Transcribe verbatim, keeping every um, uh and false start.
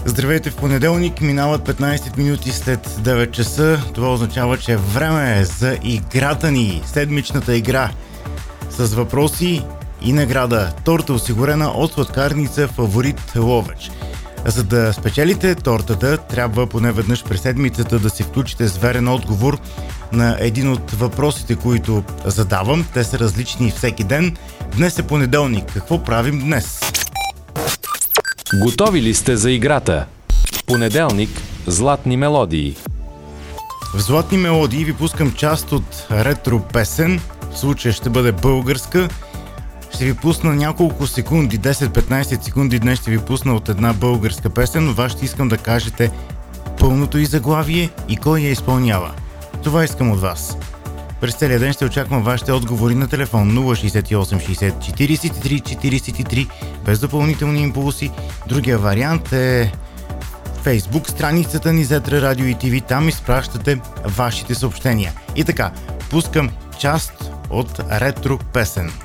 Здравейте, в понеделник минават петнайсет минути след девет часа. Това означава, че е време за играта ни, седмичната игра с въпроси и награда. Торта осигурена от сладкарница Фаворит Ловеч. За да спечелите тортата, трябва поне веднъж през седмицата да си включите с верен отговор на един от въпросите, които задавам. Те са различни всеки ден. Днес е понеделник. Какво правим днес? Готови ли сте за играта? Понеделник – златни мелодии. В златни мелодии ви пускам част от ретро песен. В случая ще бъде българска. Ще ви пусна няколко секунди, десет-петнайсет секунди днес ще ви пусна от една българска песен, но вас ще искам да кажете пълното и заглавие и кой я изпълнява. Това искам от вас. През целия ден ще очаквам вашите отговори на телефон нула шейсет и осем шейсет четирийсет и три четирийсет и три без допълнителни импулси. Другия вариант е Facebook, страницата ни Зетра Радио и ТВ. Там изпращате вашите съобщения. И така, пускам част от ретро песен.